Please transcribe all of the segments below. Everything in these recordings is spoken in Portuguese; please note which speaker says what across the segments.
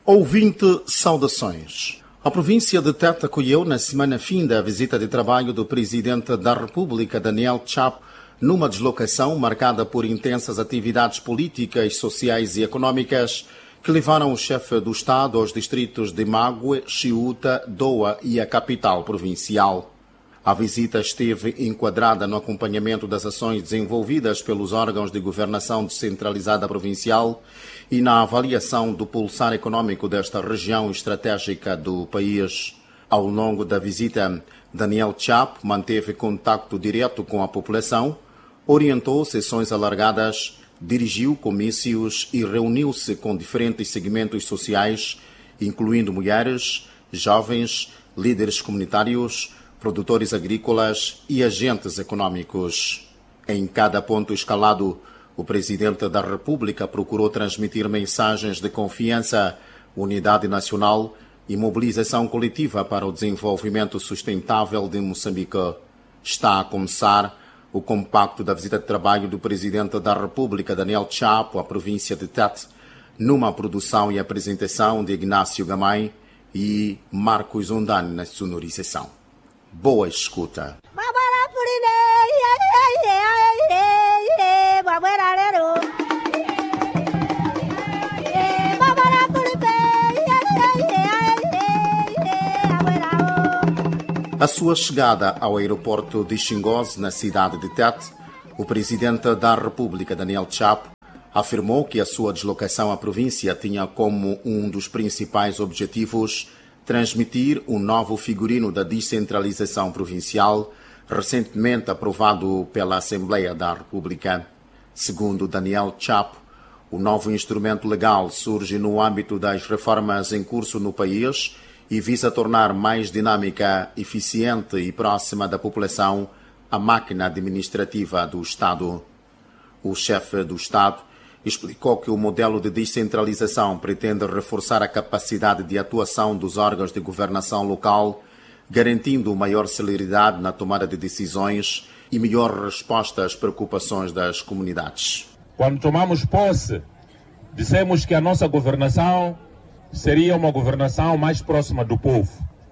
Speaker 1: Ouvinte, saudações. A província de Tete acolheu na semana finda a visita de trabalho do Presidente da República, Daniel Chapo, numa deslocação marcada por intensas atividades políticas, sociais e económicas que levaram o chefe do Estado aos distritos de Mague, Chiuta, Doa e a capital provincial. A visita esteve enquadrada no acompanhamento das ações desenvolvidas pelos órgãos de governação descentralizada provincial e na avaliação do pulsar econômico desta região estratégica do país. Ao longo da visita, Daniel Chapo manteve contacto direto com a população, orientou sessões alargadas, dirigiu comícios e reuniu-se com diferentes segmentos sociais, incluindo mulheres, jovens, líderes comunitários, produtores agrícolas e agentes econômicos. Em cada ponto escalado, o Presidente da República procurou transmitir mensagens de confiança, unidade nacional e mobilização coletiva para o desenvolvimento sustentável de Moçambique. Está a começar o compacto da visita de trabalho do Presidente da República, Daniel Chapo, à província de Tete, numa produção e apresentação de Ignácio Gamay e Marcos Ondani na sonorização. Boa escuta. A sua chegada ao aeroporto de Xingoze, na cidade de Tete, o Presidente da República, Daniel Chapo, afirmou que a sua deslocação à província tinha como um dos principais objetivos transmitir o novo figurino da descentralização provincial, recentemente aprovado pela Assembleia da República. Segundo Daniel Chapo, o novo instrumento legal surge no âmbito das reformas em curso no país e visa tornar mais dinâmica, eficiente e próxima da população a máquina administrativa do Estado. O chefe do Estado explicou que o modelo de descentralização pretende reforçar a capacidade de atuação dos órgãos de governação local, garantindo maior celeridade na tomada de decisões e melhor resposta às preocupações das comunidades.
Speaker 2: Quando tomamos posse, dissemos que a nossa governação seria uma governação mais próxima do povo.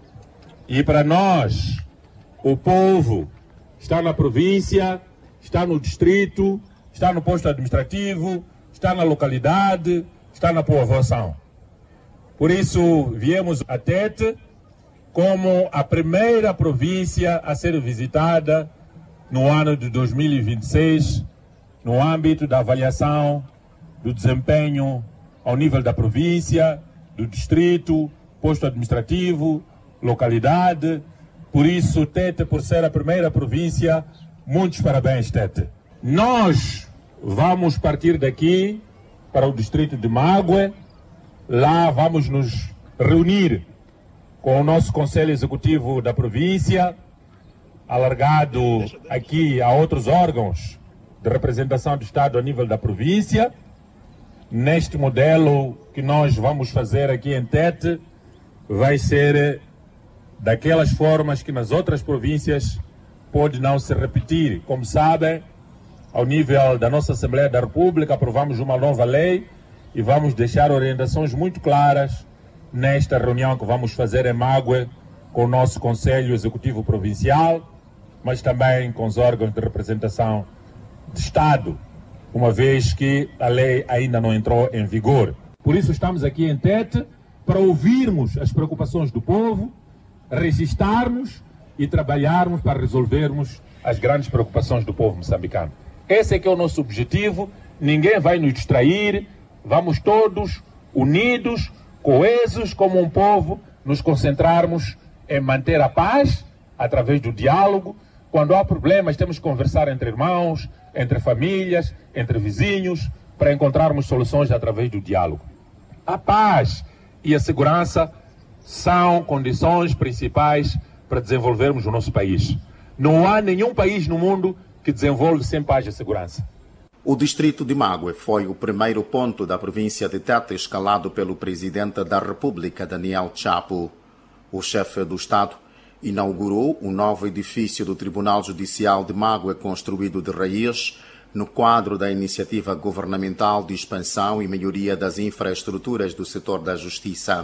Speaker 2: E para nós, o povo está na província, está no distrito, está no posto administrativo, está na localidade, está na povoação. Por isso, viemos a Tete como a primeira província a ser visitada no ano de 2026, no âmbito da avaliação do desempenho ao nível da província, do distrito, posto administrativo, localidade. Por isso, Tete, por ser a primeira província, muitos parabéns, Tete. Nós vamos partir daqui para o distrito de Mague. Lá vamos nos reunir com o nosso Conselho Executivo da província, alargado aqui a outros órgãos de representação do Estado a nível da província. Neste modelo que nós vamos fazer aqui em Tete, vai ser daquelas formas que nas outras províncias pode não se repetir. Como sabem, ao nível da nossa Assembleia da República, aprovamos uma nova lei e vamos deixar orientações muito claras nesta reunião que vamos fazer em Mague com o nosso Conselho Executivo Provincial, mas também com os órgãos de representação de Estado, uma vez que a lei ainda não entrou em vigor. Por isso estamos aqui em Tete para ouvirmos as preocupações do povo, registarmos e trabalharmos para resolvermos as grandes preocupações do povo moçambicano. Esse é que é o nosso objetivo, ninguém vai nos distrair, vamos todos unidos, coesos como um povo, nos concentrarmos em manter a paz através do diálogo. Quando há problemas, temos que conversar entre irmãos, entre famílias, entre vizinhos, para encontrarmos soluções através do diálogo. A paz e a segurança são condições principais para desenvolvermos o nosso país. Não há nenhum país no mundo que desenvolve sem paz e segurança.
Speaker 1: O distrito de Mague foi o primeiro ponto da província de Tete escalado pelo Presidente da República, Daniel Chapo. O chefe do Estado inaugurou o novo edifício do Tribunal Judicial de Mague, construído de raiz, no quadro da iniciativa governamental de expansão e melhoria das infraestruturas do setor da justiça.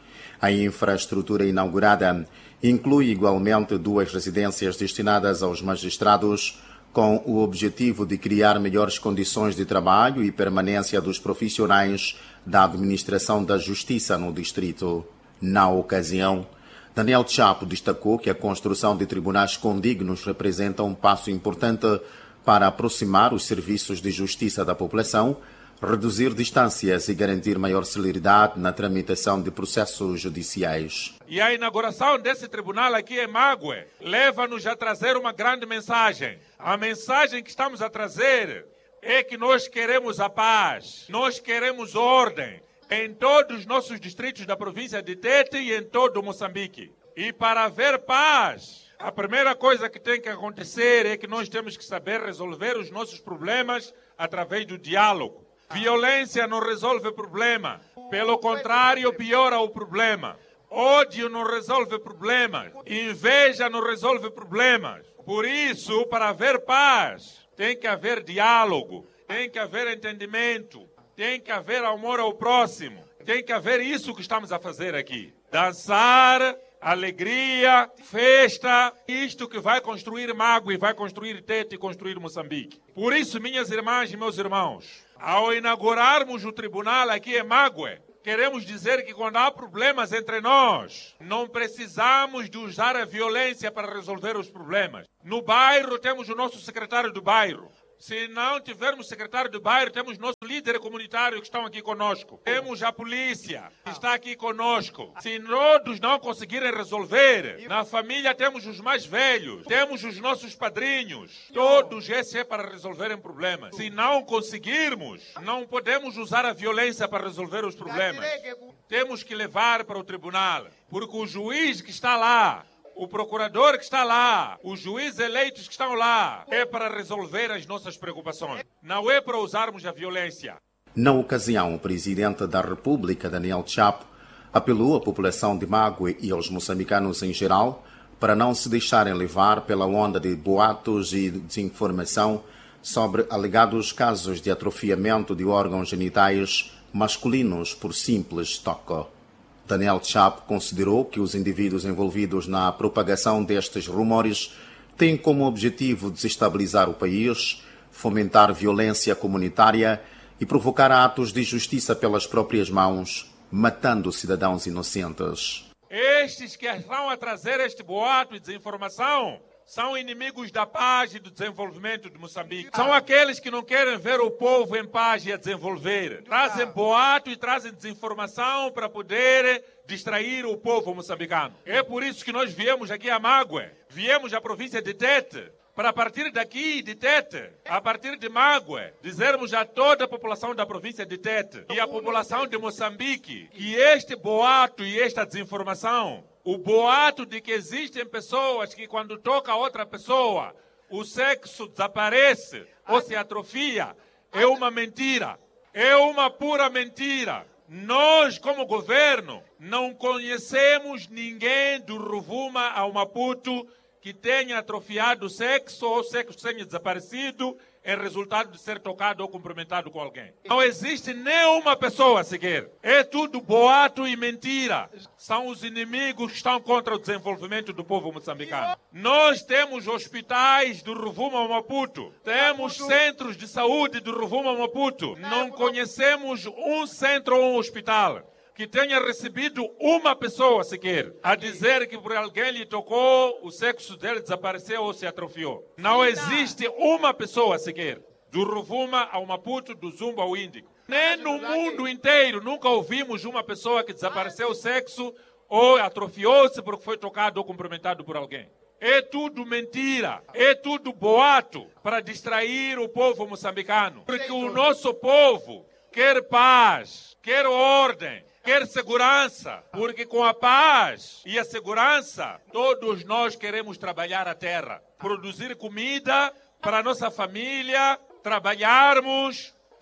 Speaker 1: A infraestrutura inaugurada inclui igualmente 2 residências destinadas aos magistrados, com o objetivo de criar melhores condições de trabalho e permanência dos profissionais da administração da justiça no distrito. Na ocasião, Daniel Chapo destacou que a construção de tribunais condignos representa um passo importante para aproximar os serviços de justiça da população, reduzir distâncias e garantir maior celeridade na tramitação de processos judiciais.
Speaker 2: E a inauguração desse tribunal aqui em Mague leva-nos a trazer uma grande mensagem. A mensagem que estamos a trazer é que nós queremos a paz, nós queremos ordem em todos os nossos distritos da província de Tete e em todo Moçambique. E para haver paz, a primeira coisa que tem que acontecer é que nós temos que saber resolver os nossos problemas através do diálogo. Violência não resolve problema, pelo contrário, piora o problema. Ódio não resolve problemas, inveja não resolve problemas. Por isso, para haver paz, tem que haver diálogo, tem que haver entendimento, tem que haver amor ao próximo, tem que haver isso que estamos a fazer aqui. Dançar, alegria, festa, isto que vai construir Mague, vai construir Tete e construir Moçambique. Por isso, minhas irmãs e meus irmãos, ao inaugurarmos o tribunal aqui em Mague, queremos dizer que quando há problemas entre nós, não precisamos de usar a violência para resolver os problemas. No bairro temos o nosso secretário do bairro. Se não tivermos secretário do bairro, temos nosso líder comunitário que estão aqui conosco. Temos a polícia que está aqui conosco. Se todos não conseguirem resolver, na família temos os mais velhos, temos os nossos padrinhos. Todos esses é para resolverem problemas. Se não conseguirmos, não podemos usar a violência para resolver os problemas. Temos que levar para o tribunal, porque o juiz que está lá, o procurador que está lá, os juízes eleitos que estão lá, é para resolver as nossas preocupações. Não é para usarmos a violência.
Speaker 1: Na ocasião, o presidente da República, Daniel Chapo, apelou à população de Mague e aos moçambicanos em geral para não se deixarem levar pela onda de boatos e desinformação sobre alegados casos de atrofiamento de órgãos genitais masculinos por simples toque. Daniel Chapo considerou que os indivíduos envolvidos na propagação destes rumores têm como objetivo desestabilizar o país, fomentar violência comunitária e provocar atos de justiça pelas próprias mãos, matando cidadãos inocentes.
Speaker 2: Estes que estão a trazer este boato e desinformação são inimigos da paz e do desenvolvimento de Moçambique. São aqueles que não querem ver o povo em paz e a desenvolver. Trazem boato e trazem desinformação para poder distrair o povo moçambicano. É por isso que nós viemos aqui a Mague, viemos à província de Tete, para a partir daqui de Tete, a partir de Mague, dizermos a toda a população da província de Tete e a população de Moçambique que este boato e esta desinformação, o boato de que existem pessoas que quando toca a outra pessoa, o sexo desaparece ou se atrofia, é uma mentira. É uma pura mentira. Nós, como governo, não conhecemos ninguém do Rovuma ao Maputo que tenha atrofiado o sexo ou o sexo tenha desaparecido em resultado de ser tocado ou cumprimentado com alguém. Não existe nenhuma pessoa sequer. É tudo boato e mentira. São os inimigos que estão contra o desenvolvimento do povo moçambicano. Nós temos hospitais do Rovuma ao Maputo. Temos centros de saúde do Rovuma ao Maputo. Não conhecemos um centro ou um hospital que tenha recebido uma pessoa sequer a dizer que por alguém lhe tocou, o sexo dele desapareceu ou se atrofiou. Não existe uma pessoa sequer, do Rovuma ao Maputo, do Zumba ao Índico. Nem no mundo inteiro nunca ouvimos uma pessoa que desapareceu o sexo ou atrofiou-se porque foi tocado ou cumprimentado por alguém. É tudo mentira, é tudo boato para distrair o povo moçambicano. Porque o nosso povo quer paz, quer ordem, quer segurança, porque com a paz e a segurança, todos nós queremos trabalhar a terra, produzir comida para a nossa família, trabalharmos,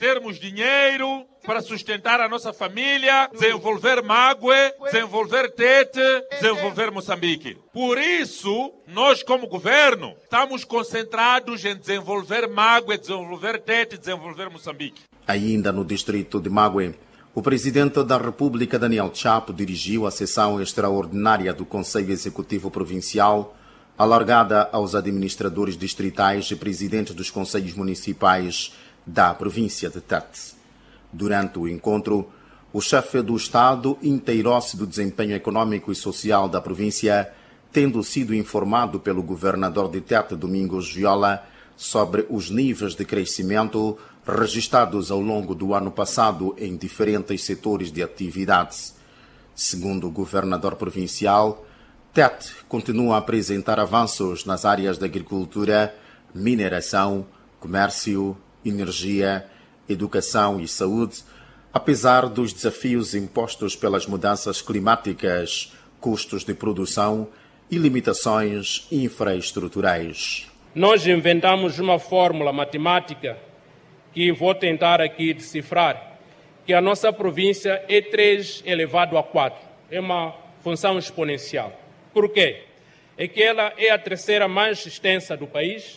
Speaker 2: termos dinheiro para sustentar a nossa família, desenvolver Mague, desenvolver Tete, desenvolver Moçambique. Por isso, nós como governo, estamos concentrados em desenvolver Mague, desenvolver Tete, desenvolver Moçambique.
Speaker 1: Ainda no distrito de Mague, o presidente da República, Daniel Chapo, dirigiu a sessão extraordinária do Conselho Executivo Provincial, alargada aos administradores distritais e presidentes dos conselhos municipais da província de Tete. Durante o encontro, o chefe do Estado inteirou-se do desempenho econômico e social da província, tendo sido informado pelo governador de Tete, Domingos Viola, sobre os níveis de crescimento registrados ao longo do ano passado em diferentes setores de atividades. Segundo o governador provincial, Tete continua a apresentar avanços nas áreas da agricultura, mineração, comércio, energia, educação e saúde, apesar dos desafios impostos pelas mudanças climáticas, custos de produção e limitações infraestruturais.
Speaker 3: Nós inventamos uma fórmula matemática que vou tentar aqui decifrar, que a nossa província é 3 elevado a 4. É uma função exponencial. Por quê? É que ela é a terceira mais extensa do país,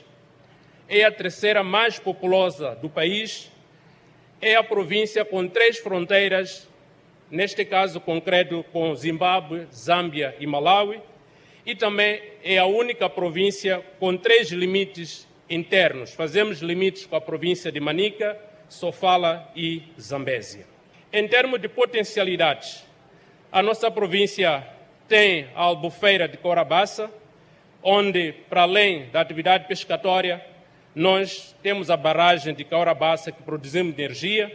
Speaker 3: é a terceira mais populosa do país, é a província com 3 fronteiras, neste caso concreto com Zimbábue, Zâmbia e Malawi, e também é a única província com 3 limites internos. Fazemos limites com a província de Manica, Sofala e Zambésia. Em termos de potencialidades, a nossa província tem a Albufeira de Courabaça, onde, para além da atividade pescatória, nós temos a barragem de Courabaça, que produzimos energia,